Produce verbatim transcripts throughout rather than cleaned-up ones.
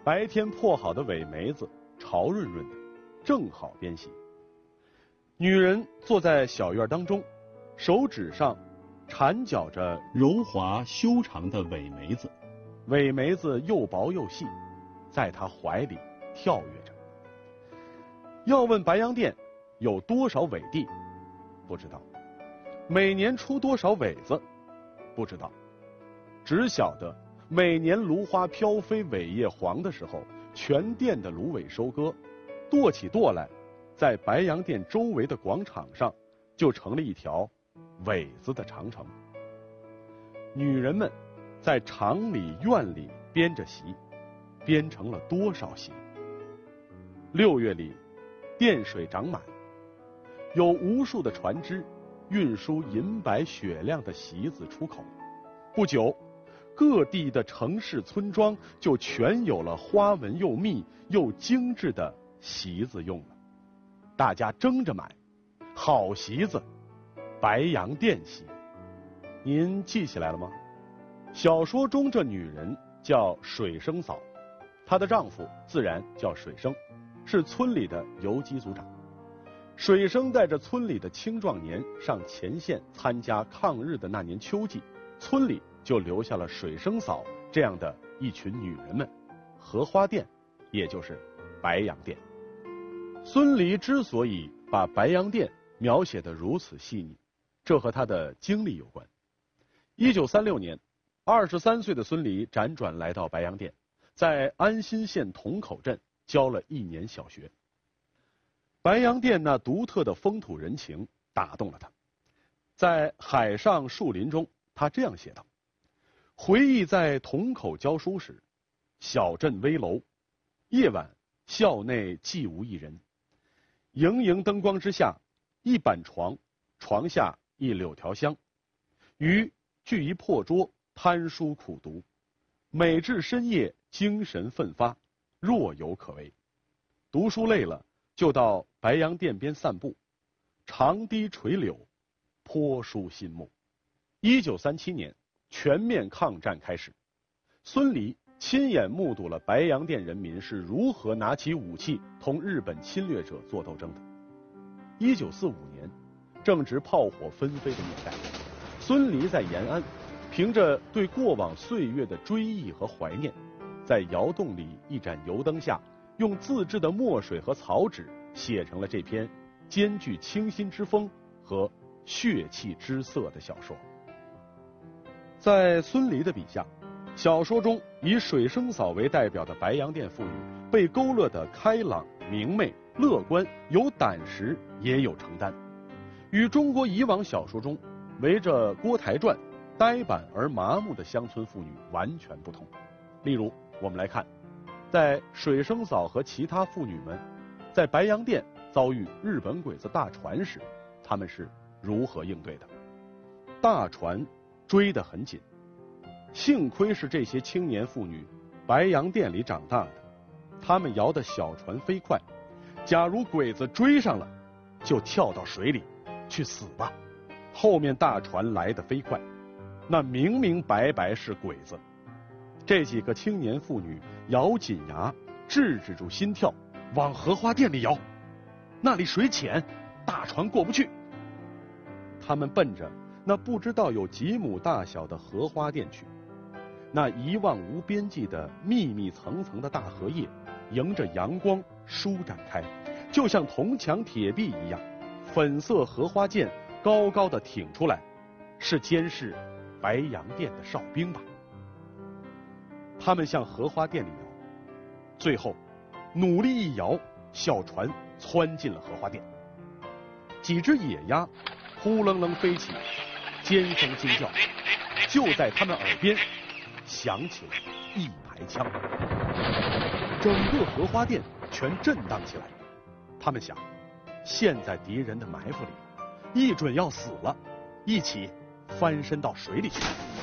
白天破好的尾梅子潮润润的，正好编席。女人坐在小院当中，手指上缠绞着柔滑修长的尾梅子，尾梅子又薄又细，在她怀里跳跃着。要问白洋淀有多少尾地，不知道；每年出多少尾子，不知道。只晓得每年芦花飘飞尾叶黄的时候，全店的芦苇收割，垛起垛来，在白洋淀周围的广场上就成了一条苇子的长城。女人们在厂里院里编着席，编成了多少席？六月里淀水涨满，有无数的船只运输银白雪亮的席子出口。不久，各地的城市村庄就全有了花纹又密又精致的席子用了。大家争着买，好席子，白洋淀席。您记起来了吗？小说中这女人叫水生嫂，她的丈夫自然叫水生，是村里的游击组长。水生带着村里的青壮年上前线参加抗日的那年秋季，村里就留下了水生嫂这样的一群女人们。荷花淀，也就是白洋淀。孙犁之所以把白洋淀描写得如此细腻，这和他的经历有关。一九三六年，二十三岁的孙犁辗转来到白洋淀，在安新县同口镇教了一年小学。白洋淀那独特的风土人情打动了他，在《海上树林》中，他这样写道：回忆在同口教书时，小镇危楼，夜晚校内寂无一人，盈盈灯光之下，一板床，床下一柳条香，余聚一破桌，贪书苦读，每至深夜精神奋发，若有可为。读书累了，就到白洋淀边散步，长堤垂柳，颇舒心目。一九三七年，全面抗战开始，孙犁亲眼目睹了白洋淀人民是如何拿起武器同日本侵略者作斗争的。一九四五年，正值炮火纷飞的年代，孙犁在延安，凭着对过往岁月的追忆和怀念，在窑洞里一盏油灯下，用自制的墨水和草纸写成了这篇兼具清新之风和血气之色的小说。在孙犁的笔下，小说中以水生嫂为代表的白洋淀妇女被勾勒得开朗、明媚、乐观，有胆识，也有承担，与中国以往小说中围着锅台转、呆板而麻木的乡村妇女完全不同。例如，我们来看，在水生嫂和其他妇女们在白洋淀遭遇日本鬼子大船时，他们是如何应对的。大船追得很紧，幸亏是这些青年妇女白洋淀里长大的，她们摇的小船飞快，假如鬼子追上了，就跳到水里去死吧。后面大船来得飞快，那明明白白是鬼子。这几个青年妇女咬紧牙，制止住心跳，往荷花淀里摇，那里水浅，大船过不去。他们奔着那不知道有几亩大小的荷花淀去，那一望无边际的密密层层的大荷叶，迎着阳光舒展开，就像铜墙铁壁一样。粉色荷花剑高高的挺出来，是监视白洋淀的哨兵吧？他们向荷花淀里摇，最后努力一摇，小船窜进了荷花淀。几只野鸭呼棱棱飞起，尖声惊叫，就在他们耳边响起了一排枪，整个荷花淀全震荡起来。他们想，陷在敌人的埋伏里，一准要死了，一起翻身到水里去。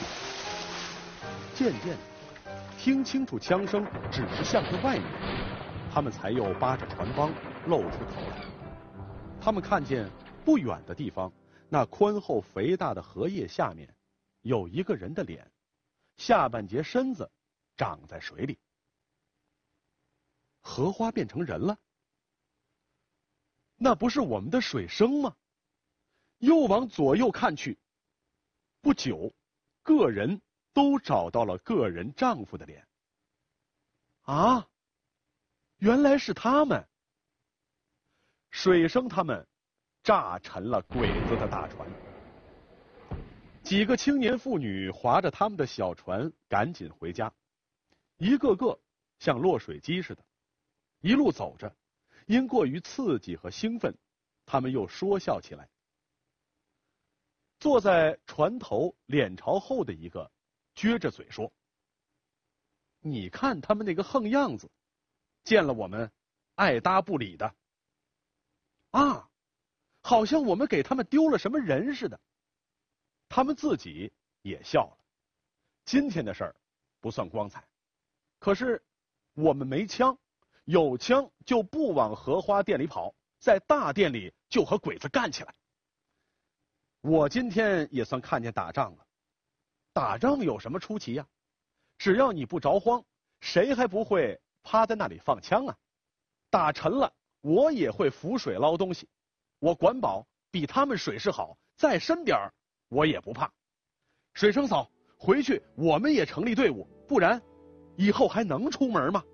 渐渐的，听清楚枪声只是向着外面，他们才又扒着船帮露出头来。他们看见不远的地方，那宽厚肥大的荷叶下面有一个人的脸，下半截身子长在水里。 荷花变成人了？那不是我们的水生吗？又往左右看去，不久，个人都找到了个人丈夫的脸。啊，原来是他们！水生他们炸沉了鬼子的大船。几个青年妇女划着他们的小船赶紧回家，一个个像落水鸡似的。一路走着，因过于刺激和兴奋，他们又说笑起来。坐在船头脸朝后的一个撅着嘴说：你看他们那个横样子，见了我们爱搭不理的啊，好像我们给他们丢了什么人似的。他们自己也笑了。今天的事儿不算光彩，可是我们没枪，有枪就不往荷花店里跑，在大店里就和鬼子干起来。我今天也算看见打仗了。打仗有什么出奇呀？只要你不着慌，谁还不会趴在那里放枪啊？打沉了，我也会浮水捞东西。我管饱，比他们水势好，再深点儿我也不怕。水生嫂，回去我们也成立队伍，不然以后还能出门吗？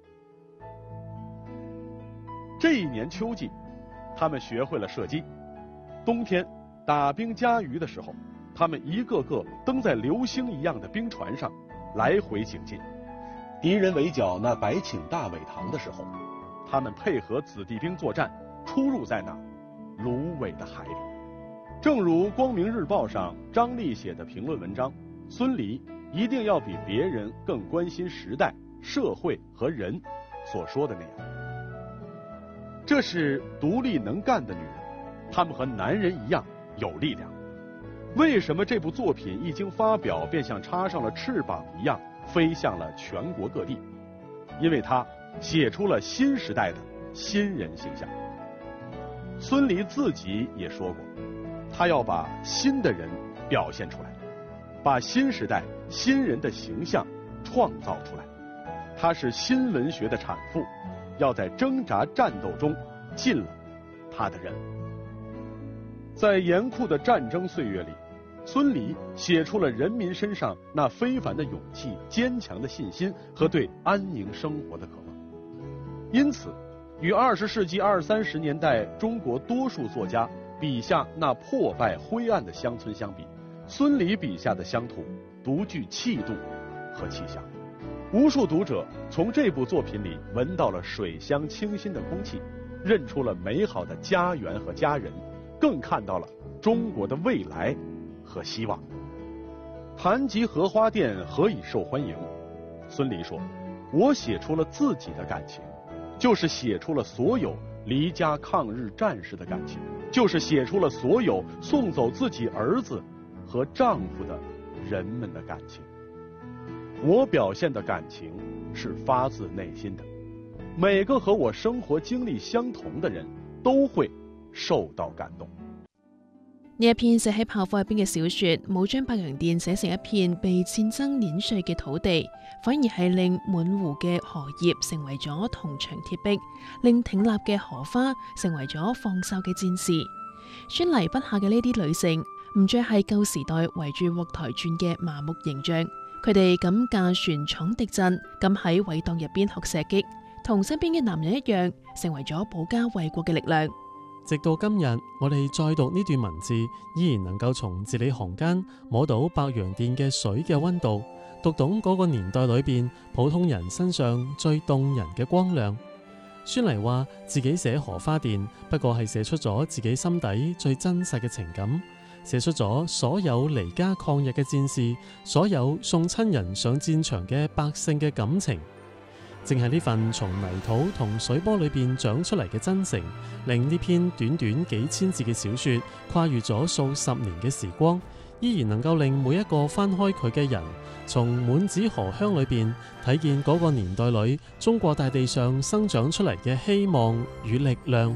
这一年秋季，他们学会了射击。冬天打兵加鱼的时候，他们一个个登在流星一样的冰船上，来回行进。敌人围剿那白寝大苇塘的时候，他们配合子弟兵作战，出入在那芦苇的海里。正如光明日报上张力写的评论文章，孙犁一定要比别人更关心时代、社会和人所说的那样。这是独立能干的女人，她们和男人一样有力量。为什么这部作品一经发表便像插上了翅膀一样飞向了全国各地？因为它写出了新时代的新人形象。孙犁自己也说过，他要把新的人表现出来，把新时代新人的形象创造出来。他是新文学的产妇，要在挣扎战斗中尽了他的任务。在严酷的战争岁月里，孙犁写出了人民身上那非凡的勇气、坚强的信心和对安宁生活的渴望。因此，与二十世纪二三十年代中国多数作家笔下那破败灰暗的乡村相比，孙犁笔下的乡土独具气度和气象。无数读者从这部作品里闻到了水乡清新的空气，认出了美好的家园和家人，更看到了中国的未来和希望。谈及荷花店何以受欢迎，孙犁说：我写出了自己的感情，就是写出了所有离家抗日战士的感情，就是写出了所有送走自己儿子和丈夫的人们的感情。我表現的感情是發自內心的，每個和我生活經歷相同的人都會受到感動。 呢一篇寫喺炮火入邊嘅小說，冇將白洋淀寫成一片被戰爭碾碎嘅土地，反而係令滿湖嘅荷葉成為咗銅牆鐵壁，令挺立嘅荷花成為咗放哨嘅戰士。孫儷筆下嘅呢啲女性，唔再係舊時代圍住鑊台轉嘅麻木形象。佢哋敢駕船闖敵陣，敢喺葦蕩入邊學射擊，同身邊嘅男人一樣，成為咗保家衛國嘅力量。 直到今日，我哋再讀呢段文字，依然能夠從字裏行間摸到白洋淀嘅水嘅溫度，讀懂嗰個年代裏邊普通人身上最動人嘅光亮。孫儷話自己寫荷花店，不過係寫出咗自己心底最真實嘅情感。寫出咗所有離家抗日嘅戰士，所有送親人上戰場嘅百姓嘅感情。正係呢份從泥土同水波裏邊長出嚟嘅真誠，令呢篇短短幾千字嘅小說跨越咗數十年嘅時光，依然能夠令每一個翻開佢嘅人，從滿紙荷香裏邊睇見嗰個年代裏中國大地上生長出嚟嘅希望與力量。